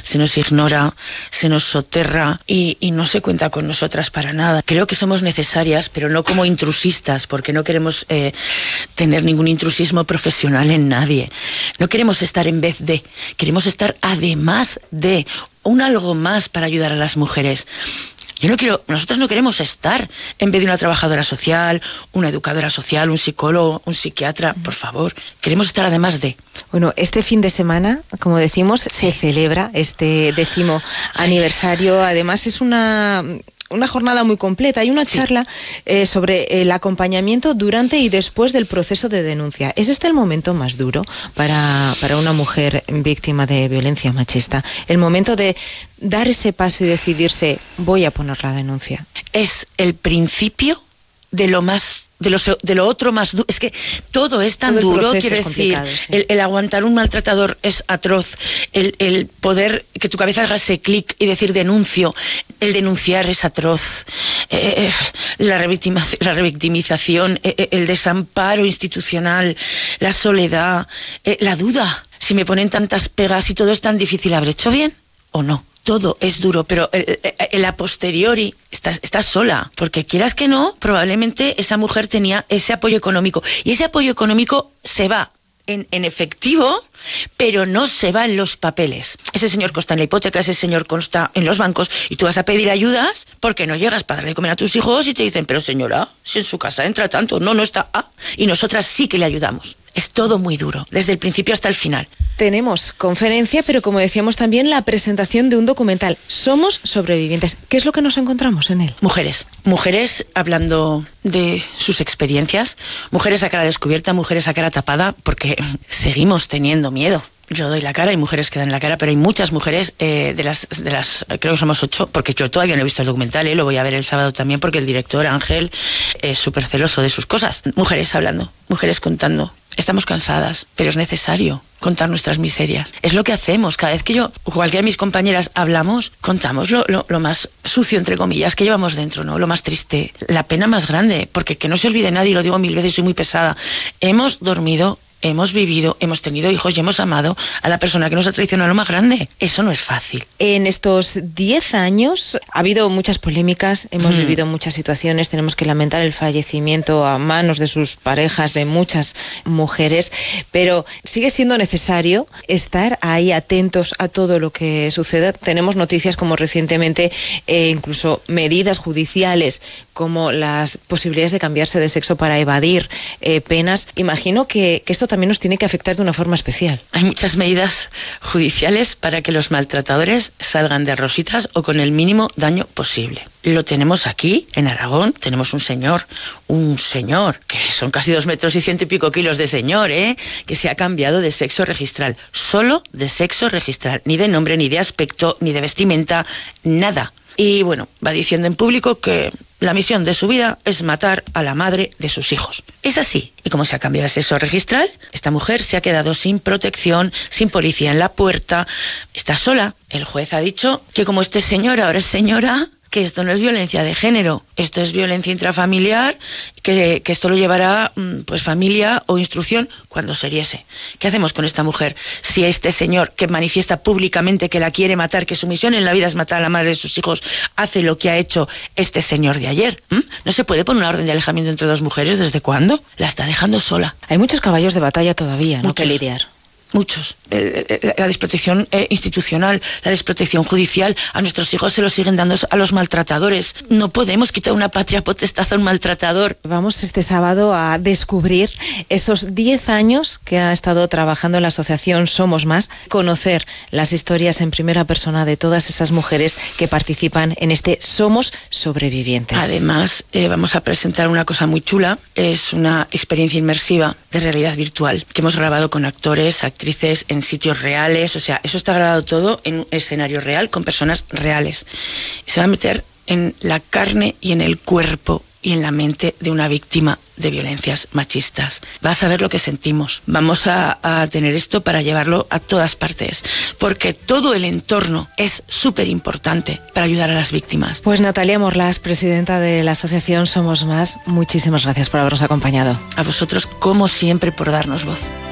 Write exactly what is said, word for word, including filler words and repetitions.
se nos ignora, se nos soterra y, y no se cuenta con nosotras para nada. Creo que somos necesarias, pero no como intrusistas, porque no queremos eh, tener ningún intrusismo profesional en nadie. No queremos estar en vez de, queremos estar además de, un algo más para ayudar a las mujeres. Yo no quiero, nosotros no queremos estar en vez de una trabajadora social, una educadora social, un psicólogo, un psiquiatra, por favor. Queremos estar además de. Bueno, este fin de semana, como decimos, sí. se celebra este décimo aniversario. Además es una... una jornada muy completa. Hay una charla sí. eh, sobre el acompañamiento durante y después del proceso de denuncia. ¿Es este el momento más duro para, para una mujer víctima de violencia machista? El momento de dar ese paso y decidirse, voy a poner la denuncia. Es el principio de lo más... De lo, de lo otro más duro. Es que todo es tan todo duro, quiero decir, sí. el, el aguantar un maltratador es atroz, el, el poder que tu cabeza haga ese clic y decir denuncio, el denunciar es atroz, eh, la, revictima, la revictimización, eh, el desamparo institucional, la soledad, eh, la duda, si me ponen tantas pegas y todo es tan difícil, ¿habré hecho bien o no? Todo es duro, pero en la posteriori estás, estás sola, porque quieras que no, probablemente esa mujer tenía ese apoyo económico, y ese apoyo económico se va en, en efectivo, pero no se va en los papeles. Ese señor consta en la hipoteca, ese señor consta en los bancos, y tú vas a pedir ayudas porque no llegas para darle de comer a tus hijos y te dicen, pero señora, si en su casa entra tanto, no, no está, ah, y nosotras sí que le ayudamos. Es todo muy duro, desde el principio hasta el final. Tenemos conferencia, pero como decíamos también la presentación de un documental. Somos sobrevivientes. ¿Qué es lo que nos encontramos en él? Mujeres. Mujeres hablando de sus experiencias. Mujeres a cara descubierta, mujeres a cara tapada, porque seguimos teniendo miedo. Yo doy la cara, hay mujeres que dan la cara, pero hay muchas mujeres, eh, de las, de las, creo que somos ocho, porque yo todavía no he visto el documental, eh, lo voy a ver el sábado también, porque el director Ángel es súper celoso de sus cosas. Mujeres hablando, mujeres contando. Estamos cansadas, pero es necesario contar nuestras miserias. Es lo que hacemos. Cada vez que yo, o cualquiera de mis compañeras, hablamos, contamos lo, lo, lo más sucio, entre comillas, que llevamos dentro, ¿no? Lo más triste, la pena más grande, porque que no se olvide nadie, lo digo mil veces, soy muy pesada. Hemos dormido, hemos vivido, hemos tenido hijos y hemos amado a la persona que nos ha traicionado lo más grande. Eso no es fácil. En estos diez años ha habido muchas polémicas, hemos mm. vivido muchas situaciones, tenemos que lamentar el fallecimiento a manos de sus parejas de muchas mujeres, pero sigue siendo necesario estar ahí atentos a todo lo que suceda. Tenemos noticias como recientemente eh, incluso medidas judiciales, como las posibilidades de cambiarse de sexo para evadir eh, penas. Imagino que, que esto también nos tiene que afectar de una forma especial. Hay muchas medidas judiciales para que los maltratadores salgan de rositas o con el mínimo daño posible. Lo tenemos aquí, en Aragón, tenemos un señor, un señor, que son casi dos metros y ciento y pico kilos de señor, ¿eh? que se ha cambiado de sexo registral, solo de sexo registral, ni de nombre, ni de aspecto, ni de vestimenta, nada. Y bueno, va diciendo en público que la misión de su vida es matar a la madre de sus hijos. Es así. Y como se ha cambiado de sexo registral, esta mujer se ha quedado sin protección, sin policía en la puerta, está sola. El juez ha dicho que como este señor ahora es señora, que esto no es violencia de género, esto es violencia intrafamiliar, que, que esto lo llevará pues familia o instrucción cuando se riese. ¿Qué hacemos con esta mujer si este señor que manifiesta públicamente que la quiere matar, que su misión en la vida es matar a la madre de sus hijos, hace lo que ha hecho este señor de ayer? ¿Mm? ¿No se puede poner una orden de alejamiento entre dos mujeres? ¿Desde cuándo? La está dejando sola. Hay muchos caballos de batalla todavía, ¿no? Muchos. Que lidiar. Muchos. La desprotección institucional, la desprotección judicial, a nuestros hijos se los siguen dando a los maltratadores. No podemos quitar una patria potestad a un maltratador. Vamos este sábado a descubrir esos diez años que ha estado trabajando en la asociación Somos Más, conocer las historias en primera persona de todas esas mujeres que participan en este Somos Sobrevivientes. Además, eh, vamos a presentar una cosa muy chula, es una experiencia inmersiva de realidad virtual que hemos grabado con actores, actores, actrices en sitios reales, o sea, eso está grabado todo en un escenario real con personas reales. Se va a meter en la carne y en el cuerpo y en la mente de una víctima de violencias machistas. Vas a ver lo que sentimos. Vamos a, a tener esto para llevarlo a todas partes, porque todo el entorno es súper importante para ayudar a las víctimas. Pues Natalia Morlás, presidenta de la asociación Somos Más, muchísimas gracias por habernos acompañado. A vosotros, como siempre, por darnos voz.